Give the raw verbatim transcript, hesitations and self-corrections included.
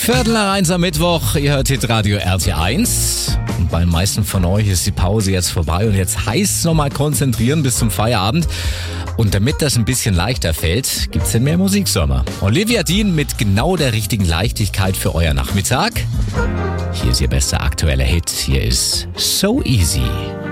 Viertel nach eins am Mittwoch, ihr hört Hitradio R T eins. Und bei den meisten von euch ist die Pause jetzt vorbei und jetzt heißt es nochmal konzentrieren bis zum Feierabend. Und damit das ein bisschen leichter fällt, gibt's denn mehr Musiksommer. Olivia Dean mit genau der richtigen Leichtigkeit für euer Nachmittag. Hier ist ihr bester aktueller Hit. Hier ist So Easy.